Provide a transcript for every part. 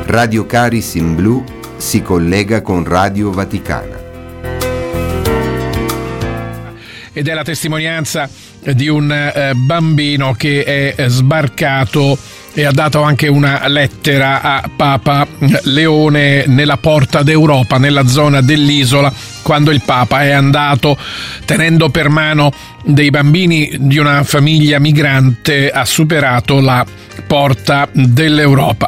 Radio Caris in Blu si collega con Radio Vaticana. Ed è la testimonianza di un bambino che è sbarcato e ha dato anche una lettera a Papa Leone nella Porta d'Europa, nella zona dell'isola, quando il Papa è andato tenendo per mano dei bambini di una famiglia migrante, ha superato la Porta dell'Europa.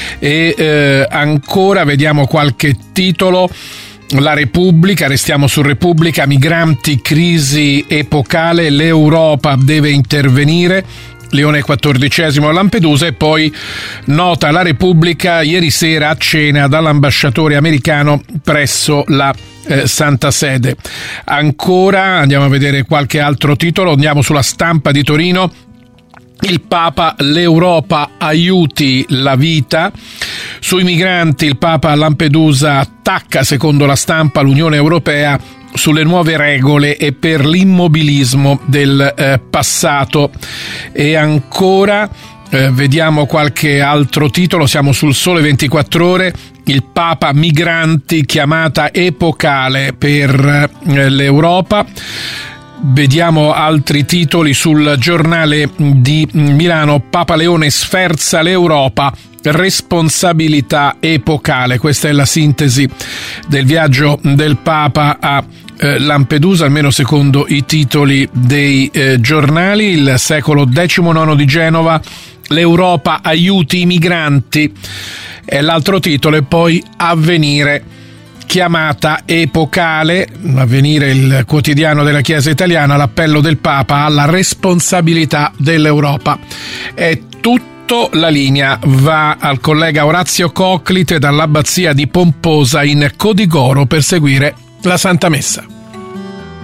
E ancora vediamo qualche titolo. La Repubblica, restiamo su Repubblica, migranti, crisi epocale, l'Europa deve intervenire, Leone XIV a Lampedusa. E poi nota la Repubblica, ieri sera a cena dall'ambasciatore americano presso la Santa Sede. Ancora andiamo a vedere qualche altro titolo, andiamo sulla Stampa di Torino. Il Papa, l'Europa aiuti la vita. Sui migranti il Papa a Lampedusa attacca, secondo la Stampa, l'Unione Europea sulle nuove regole e per l'immobilismo del passato. E ancora vediamo qualche altro titolo, siamo sul Sole 24 Ore. Il Papa, migranti, chiamata epocale per l'Europa. Vediamo altri titoli sul Giornale di Milano. Papa Leone sferza l'Europa, responsabilità epocale. Questa è la sintesi del viaggio del Papa a Lampedusa, almeno secondo i titoli dei giornali. Il Secolo XIX di Genova, l'Europa aiuti i migranti, è l'altro titolo. E poi Avvenire, chiamata epocale, Avvenire, il quotidiano della Chiesa italiana, l'appello del Papa alla responsabilità dell'Europa. È tutto, la linea va al collega Orazio Coclite dall'abbazia di Pomposa in Codigoro per seguire la Santa Messa.